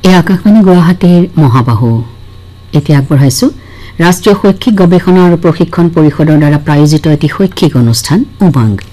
এই আকাশবাণী গুৱাহাটীৰ মহাবাহু এতিয়া আগবঢ়াইছো ৰাষ্ট্ৰীয় শৈক্ষিক গৱেষণা আৰু প্ৰশিক্ষণ পৰিষদৰ দ্বাৰা প্ৰায়োজিত এটি শৈক্ষিক অনুষ্ঠান উমংগ